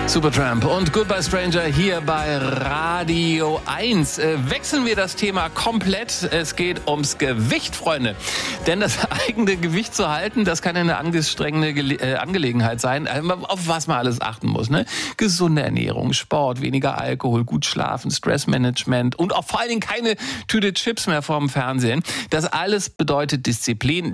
Supertramp und Goodbye Stranger hier bei Radio 1. Wechseln wir das Thema komplett. Es geht ums Gewicht, Freunde. Denn das eigene Gewicht zu halten, das kann eine angestrengende Angelegenheit sein, auf was man alles achten muss. Ne? Gesunde Ernährung, Sport, weniger Alkohol, gut schlafen, Stressmanagement und auch vor allen Dingen keine Tüte Chips mehr vorm Fernsehen. Das alles bedeutet Disziplin.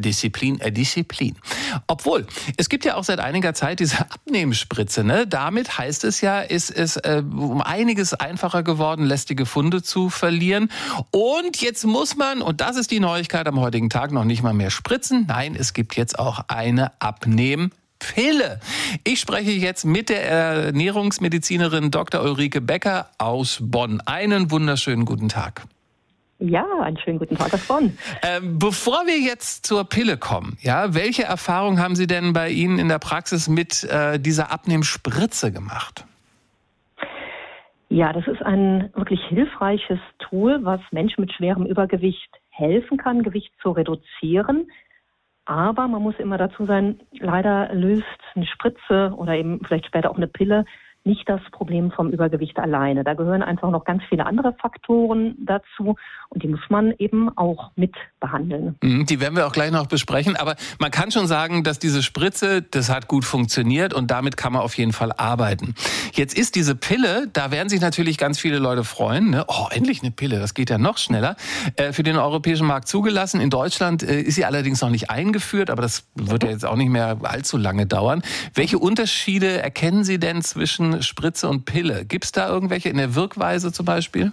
Obwohl, es gibt ja auch seit einiger Zeit diese Abnehmspritze. Ne? Damit heißt es ja, ist es um einiges einfacher geworden, lästige Funde zu verlieren. Und jetzt muss man, und das ist die Neuigkeit am heutigen Tag, noch nicht mal mehr spritzen. Nein, es gibt jetzt auch eine Abnehmpille. Ich spreche jetzt mit der Ernährungsmedizinerin Dr. Ulrike Becker aus Bonn. Einen wunderschönen guten Tag. Ja, einen schönen guten Tag aus Bonn. Bevor wir jetzt zur Pille kommen, ja, welche Erfahrungen haben Sie denn bei Ihnen in der Praxis mit dieser Abnehmspritze gemacht? Ja, das ist ein wirklich hilfreiches Tool, was Menschen mit schwerem Übergewicht helfen kann, Gewicht zu reduzieren. Aber man muss immer dazu sein, leider löst eine Spritze oder eben vielleicht später auch eine Pille nicht das Problem vom Übergewicht alleine. Da gehören einfach noch ganz viele andere Faktoren dazu und die muss man eben auch mit behandeln. Die werden wir auch gleich noch besprechen, aber man kann schon sagen, dass diese Spritze, das hat gut funktioniert und damit kann man auf jeden Fall arbeiten. Jetzt ist diese Pille, da werden sich natürlich ganz viele Leute freuen, ne? Oh, endlich eine Pille, das geht ja noch schneller, für den europäischen Markt zugelassen. In Deutschland ist sie allerdings noch nicht eingeführt, aber das wird ja jetzt auch nicht mehr allzu lange dauern. Welche Unterschiede erkennen Sie denn zwischen Spritze und Pille? Gibt es da irgendwelche in der Wirkweise zum Beispiel?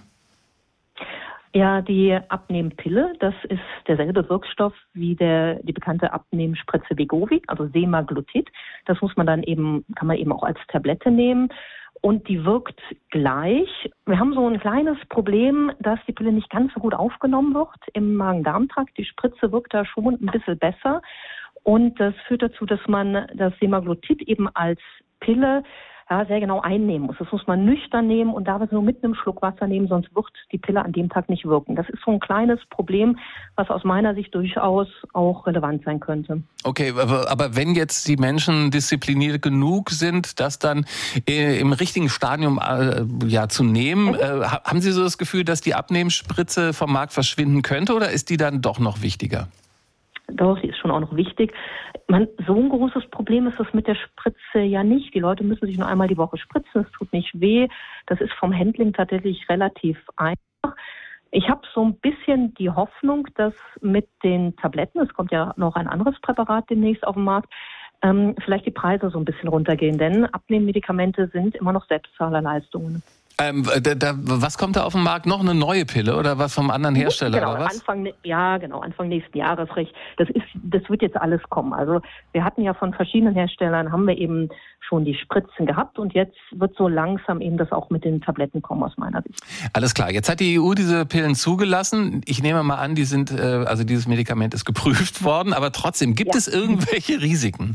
Ja, die Abnehmpille, das ist derselbe Wirkstoff wie die bekannte Abnehmspritze Wegovy, also Semaglutid. Das kann man eben auch als Tablette nehmen. Und die wirkt gleich. Wir haben so ein kleines Problem, dass die Pille nicht ganz so gut aufgenommen wird im Magen-Darm-Trakt. Die Spritze wirkt da schon ein bisschen besser. Und das führt dazu, dass man das Semaglutid eben als Pille sehr genau einnehmen muss. Das muss man nüchtern nehmen und darf es nur mit einem Schluck Wasser nehmen, sonst wird die Pille an dem Tag nicht wirken. Das ist so ein kleines Problem, was aus meiner Sicht durchaus auch relevant sein könnte. Okay, aber wenn jetzt die Menschen diszipliniert genug sind, das dann im richtigen Stadium zu nehmen, haben Sie so das Gefühl, dass die Abnehmspritze vom Markt verschwinden könnte oder ist die dann doch noch wichtiger? Doch, sie ist schon auch noch wichtig. So ein großes Problem ist das mit der Spritze ja nicht. Die Leute müssen sich nur einmal die Woche spritzen, es tut nicht weh. Das ist vom Handling tatsächlich relativ einfach. Ich habe so ein bisschen die Hoffnung, dass mit den Tabletten, es kommt ja noch ein anderes Präparat demnächst auf den Markt, vielleicht die Preise so ein bisschen runtergehen. Denn Abnehmmedikamente sind immer noch Selbstzahlerleistungen. Was kommt da auf den Markt? Noch eine neue Pille oder was vom anderen Hersteller? Genau, oder was? Anfang nächsten Jahres. Das wird jetzt alles kommen. Also wir hatten ja von verschiedenen Herstellern, haben wir eben schon die Spritzen gehabt und jetzt wird so langsam eben das auch mit den Tabletten kommen aus meiner Sicht. Alles klar. Jetzt hat die EU diese Pillen zugelassen. Ich nehme mal an, dieses Medikament ist geprüft worden, aber trotzdem, gibt es irgendwelche Risiken?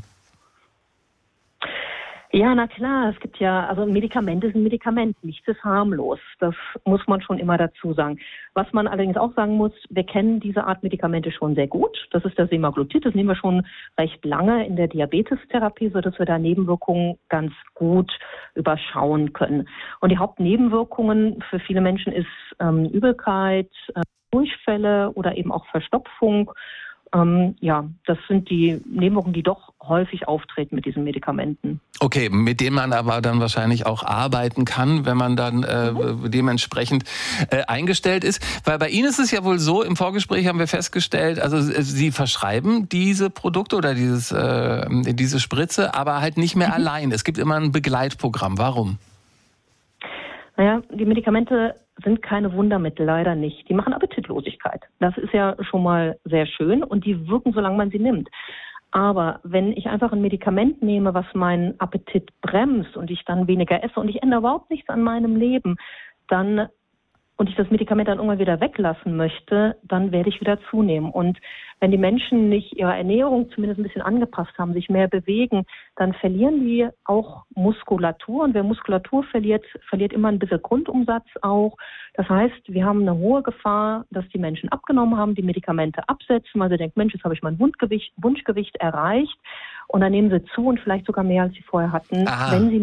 Ja, na klar, es gibt ja, also ein Medikament ist ein Medikament, nichts ist harmlos. Das muss man schon immer dazu sagen. Was man allerdings auch sagen muss, wir kennen diese Art Medikamente schon sehr gut. Das ist das Semaglutid, das nehmen wir schon recht lange in der Diabetestherapie, sodass wir da Nebenwirkungen ganz gut überschauen können. Und die Hauptnebenwirkungen für viele Menschen ist Übelkeit, Durchfälle oder eben auch Verstopfung. Das sind die Nebenwirkungen, die doch häufig auftreten mit diesen Medikamenten. Okay, mit denen man aber dann wahrscheinlich auch arbeiten kann, wenn man dann dementsprechend eingestellt ist. Weil bei Ihnen ist es ja wohl so, im Vorgespräch haben wir festgestellt, also Sie verschreiben diese Produkte oder diese Spritze, aber halt nicht mehr allein. Es gibt immer ein Begleitprogramm. Warum? Naja, die Medikamente sind keine Wundermittel, leider nicht. Die machen Appetitlosigkeit. Das ist ja schon mal sehr schön und die wirken, solange man sie nimmt. Aber wenn ich einfach ein Medikament nehme, was meinen Appetit bremst und ich dann weniger esse und ich ändere überhaupt nichts an meinem Leben, und ich das Medikament dann irgendwann wieder weglassen möchte, dann werde ich wieder zunehmen. Und wenn die Menschen nicht ihre Ernährung zumindest ein bisschen angepasst haben, sich mehr bewegen, dann verlieren die auch Muskulatur. Und wer Muskulatur verliert, verliert immer ein bisschen Grundumsatz auch. Das heißt, wir haben eine hohe Gefahr, dass die Menschen abgenommen haben, die Medikamente absetzen, weil sie denken, Mensch, jetzt habe ich mein Wunschgewicht erreicht. Und dann nehmen sie zu und vielleicht sogar mehr, als sie vorher hatten, wenn sie nicht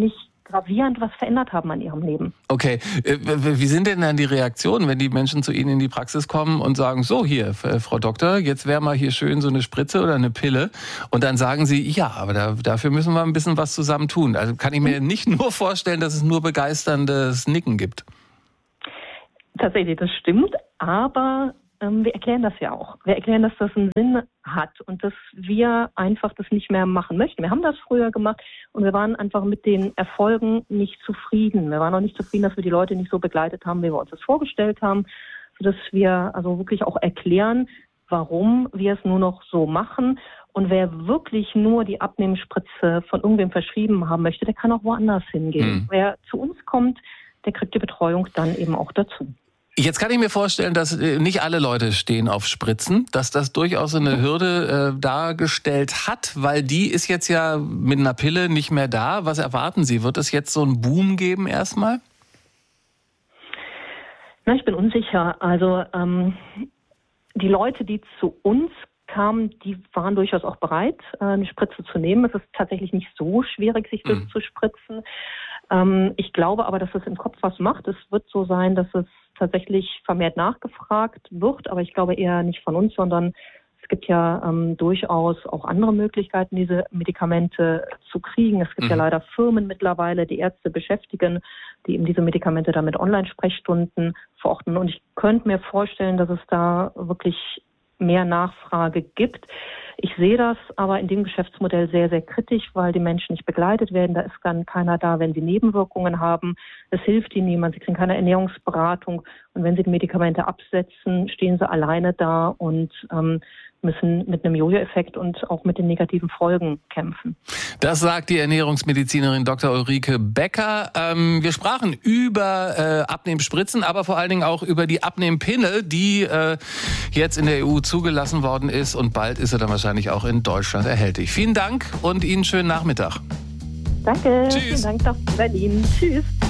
gravierend was verändert haben an ihrem Leben. Okay, wie sind denn dann die Reaktionen, wenn die Menschen zu Ihnen in die Praxis kommen und sagen, so hier, Frau Doktor, jetzt wäre mal hier schön so eine Spritze oder eine Pille und dann sagen Sie, ja, aber dafür müssen wir ein bisschen was zusammen tun. Also kann ich mir nicht nur vorstellen, dass es nur begeisterndes Nicken gibt. Tatsächlich, das stimmt, aber wir erklären das ja auch. Wir erklären, dass das einen Sinn hat und dass wir einfach das nicht mehr machen möchten. Wir haben das früher gemacht und wir waren einfach mit den Erfolgen nicht zufrieden. Wir waren auch nicht zufrieden, dass wir die Leute nicht so begleitet haben, wie wir uns das vorgestellt haben, sodass wir also wirklich auch erklären, warum wir es nur noch so machen. Und wer wirklich nur die Abnehmspritze von irgendwem verschrieben haben möchte, der kann auch woanders hingehen. Wer zu uns kommt, der kriegt die Betreuung dann eben auch dazu. Jetzt kann ich mir vorstellen, dass nicht alle Leute stehen auf Spritzen, dass das durchaus eine Hürde dargestellt hat, weil die ist jetzt ja mit einer Pille nicht mehr da. Was erwarten Sie? Wird es jetzt so einen Boom geben erstmal? Na, ich bin unsicher. Also die Leute, die zu uns kamen, die waren durchaus auch bereit, eine Spritze zu nehmen. Es ist tatsächlich nicht so schwierig, sich das zu spritzen. Ich glaube aber, dass es im Kopf was macht. Es wird so sein, dass es tatsächlich vermehrt nachgefragt wird, aber ich glaube eher nicht von uns, sondern es gibt ja durchaus auch andere Möglichkeiten, diese Medikamente zu kriegen. Es gibt ja leider Firmen mittlerweile, die Ärzte beschäftigen, die eben diese Medikamente dann mit Online-Sprechstunden verordnen. Und ich könnte mir vorstellen, dass es da wirklich mehr Nachfrage gibt. Ich sehe das aber in dem Geschäftsmodell sehr, sehr kritisch, weil die Menschen nicht begleitet werden. Da ist dann keiner da, wenn sie Nebenwirkungen haben. Es hilft ihnen niemand. Sie kriegen keine Ernährungsberatung. Und wenn sie die Medikamente absetzen, stehen sie alleine da und müssen mit einem Jojo-Effekt und auch mit den negativen Folgen kämpfen. Das sagt die Ernährungsmedizinerin Dr. Ulrike Becker. Wir sprachen über Abnehmspritzen, aber vor allen Dingen auch über die Abnehmpille, die jetzt in der EU zugelassen worden ist und bald ist sie dann wahrscheinlich auch in Deutschland erhältlich. Vielen Dank und Ihnen schönen Nachmittag. Danke. Tschüss. Vielen Dank nach Berlin. Tschüss.